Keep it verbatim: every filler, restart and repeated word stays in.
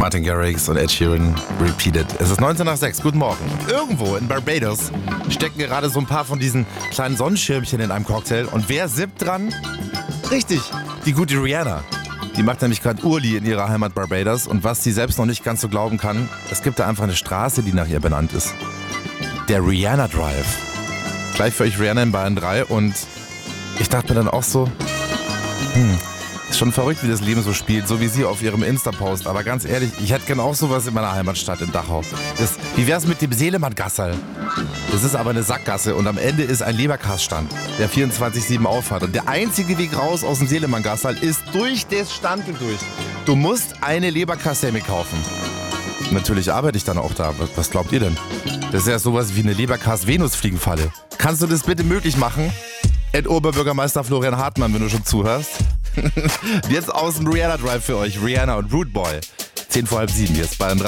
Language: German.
Martin Garrix und Ed Sheeran, Repeated. Es ist neunzehn nach sechs, guten Morgen. Irgendwo in Barbados stecken gerade so ein paar von diesen kleinen Sonnenschirmchen in einem Cocktail. Und wer sippt dran? Richtig, die gute Rihanna. Die macht nämlich gerade Urli in ihrer Heimat Barbados. Und was sie selbst noch nicht ganz so glauben kann, es gibt da einfach eine Straße, die nach ihr benannt ist. Der Rihanna Drive. Gleich für euch Rihanna in Bayern drei. Und ich dachte mir dann auch so, hm, ist schon verrückt, wie das Leben so spielt, so wie sie auf ihrem Insta-Post. Aber ganz ehrlich, ich hätte gern auch sowas in meiner Heimatstadt in Dachau. Das, wie wär's mit dem Seelemann-Gasserl? Das ist aber eine Sackgasse und am Ende ist ein Leberkaststand, der vierundzwanzig sieben aufhat. Und der einzige Weg raus aus dem Seelemann-Gasserl ist durch das Standel durch. Du musst eine Leberkassemme kaufen. Natürlich arbeite ich dann auch da. Was, was glaubt ihr denn? Das ist ja sowas wie eine Leberkass-Venus-Fliegenfalle. Kannst du das bitte möglich machen? Ed Oberbürgermeister Florian Hartmann, wenn du schon zuhörst. Jetzt aus dem Rihanna Drive für euch. Rihanna und Root Boy. zehn vor halb sieben jetzt bei